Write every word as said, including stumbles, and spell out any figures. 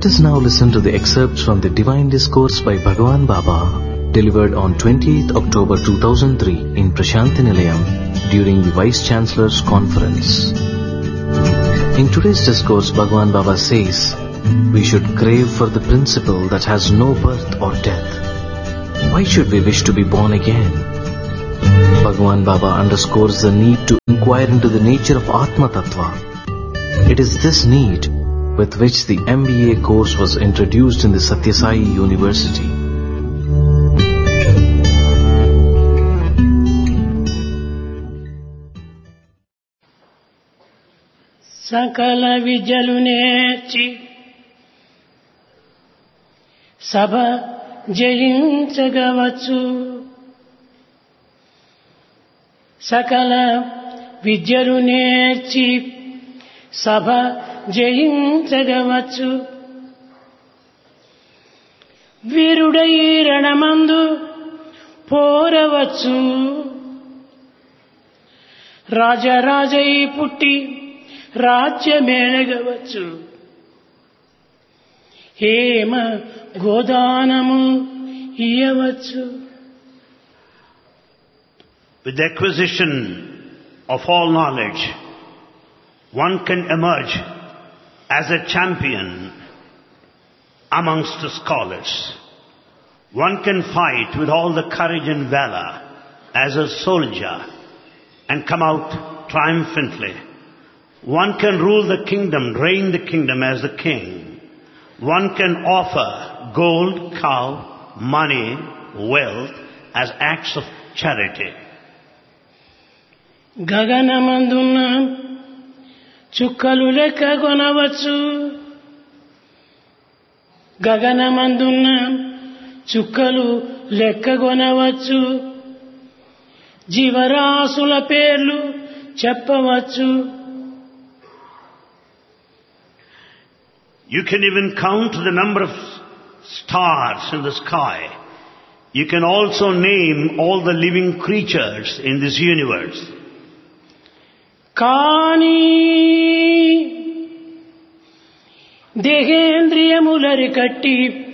Let us now listen to the excerpts from the Divine Discourse by Bhagavan Baba, delivered on twentieth October two thousand three in Prashanti Nilayam during the Vice Chancellor's Conference. In today's discourse, Bhagavan Baba says, we should crave for the principle that has no birth or death. Why should we wish to be born again? Bhagavan Baba underscores the need to inquire into the nature of Atma Tattva. It is this need with which the M B A course was introduced in the Satya Sai University. Sakala vidyలు నేర్చి సభ జయించగవచ్చు. సకల విద్యలు నేర్చి సభ జయించగవచ్చు. వీరుడై రణమందు పోరవచ్చు. రాజరాజై పుట్టి రాజ్యమేళగవచ్చు. హేమ గోదానము ఇయ్యవచ్చు. With the acquisition of all knowledge, one can emerge as a champion amongst the scholars. One can fight with all the courage and valor as a soldier and come out triumphantly. One can rule the kingdom, reign the kingdom as the king. One can offer gold, cow, money, wealth as acts of charity. గగనమందున్న చుక్కలు లెక్క కొనవచ్చు. గగనమందున్న చుక్కలు లెక్క కొనవచ్చు. జీవరాశుల పేర్లు చెప్పవచ్చు. You can even count the number of stars in the sky. You can also name all the living creatures in this universe. కానీ దేహేంద్రియములరి కట్టి